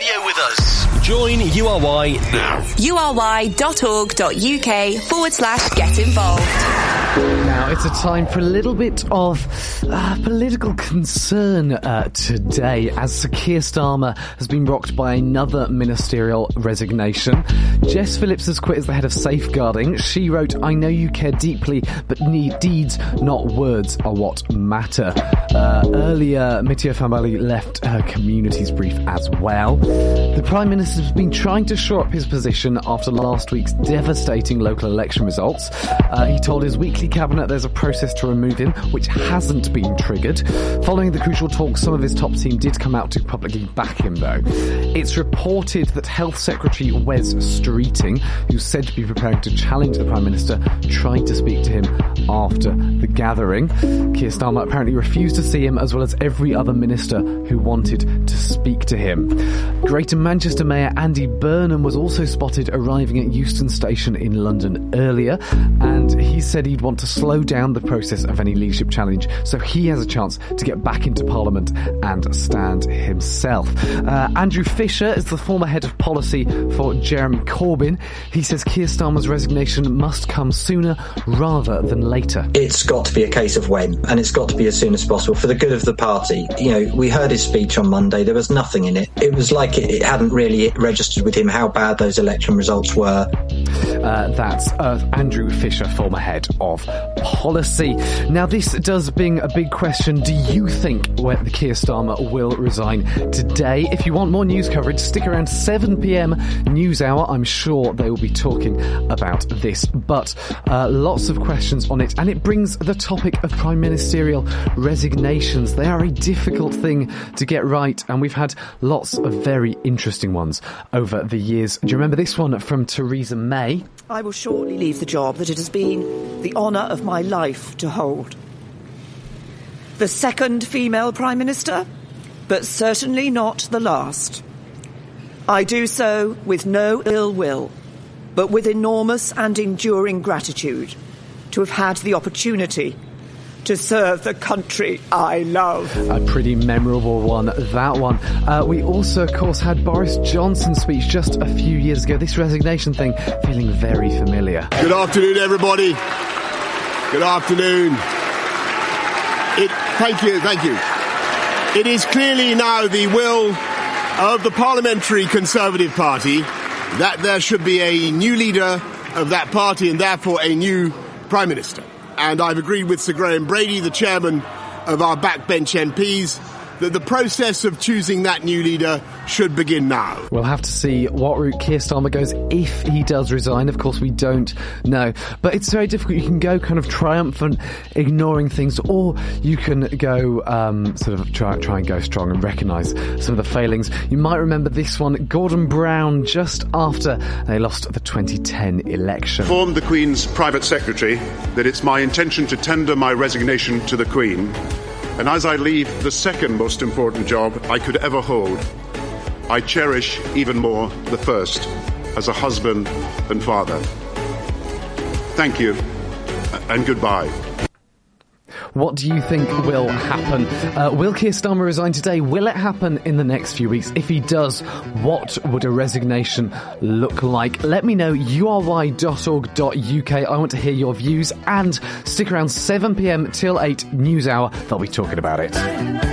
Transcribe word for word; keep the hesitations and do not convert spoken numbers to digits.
radio with us. Join U R Y now. U R Y dot org dot U K forward slash get involved. Now, it's a time for a little bit of uh, political concern uh, today, as Sir Keir Starmer has been rocked by another ministerial resignation. Jess Phillips has quit as the head of safeguarding. She wrote, "I know you care deeply, but need deeds, not words, are what matter." Uh, earlier, Mitya Fambali left her communities brief as well. The Prime Minister has been trying to shore up his position after last week's devastating local election results. Uh, he told his weekly cabinet there's a process to remove him, which hasn't been triggered. Following the crucial talks, some of his top team did come out to publicly back him, though. It's reported that Health Secretary Wes Streeting, who's said to be preparing to challenge the Prime Minister, tried to speak to him after the gathering. Keir Starmer apparently refused to see him, as well as every other minister who wanted to speak to him. Greater Manchester Mayor Andy Burnham was also spotted arriving at Euston Station in London earlier, and he said he'd want to slow down the process of any leadership challenge so he has a chance to get back into Parliament and stand himself. Uh, Andrew Fisher is the former head of policy for Jeremy Corbyn. He says Keir Starmer's resignation must come sooner rather than later. It's got to be a case of when, and it's got to be as soon as possible for the good of the party. You know, we heard his speech on Monday. There was nothing in it. It was like it, it hadn't really registered with him how bad those election results were. Uh, that's uh, Andrew Fisher, former head of policy. Now, this does bring a big question. Do you think the Keir Starmer will resign today? If you want more news coverage, stick around seven p.m. News Hour. I'm sure they will be talking about this. But uh, lots of questions on it. And it brings the topic of prime ministerial resignations. They are a difficult thing to get right. And we've had lots of very interesting ones over the years. Do you remember this one from Theresa May? I will shortly leave the job that it has been the honour of my life to hold. The second female Prime Minister, but certainly not the last. I do so with no ill will, but with enormous and enduring gratitude to have had the opportunity to serve the country I love. A pretty memorable one, that one. Uh, we also, of course, had Boris Johnson's speech just a few years ago. This resignation thing feeling very familiar. Good afternoon, everybody. Good afternoon. It, thank you, thank you. It is clearly now the will of the Parliamentary Conservative Party that there should be a new leader of that party and therefore a new Prime Minister. And I've agreed with Sir Graham Brady, the chairman of our backbench M Ps, that the process of choosing that new leader should begin now. We'll have to see what route Keir Starmer goes if he does resign. Of course, we don't know. But it's very difficult. You can go kind of triumphant, ignoring things, or you can go um, sort of try, try and go strong and recognise some of the failings. You might remember this one, Gordon Brown, just after they lost the twenty ten election. Informed the Queen's private secretary that it's my intention to tender my resignation to the Queen. And as I leave the second most important job I could ever hold, I cherish even more the first, as a husband and father. Thank you, and goodbye. What do you think will happen? Uh, will Keir Starmer resign today? Will it happen in the next few weeks? If he does, what would a resignation look like? Let me know, U R Y dot org dot U K. I want to hear your views, and stick around seven p.m. till eight News Hour. They'll be talking about it.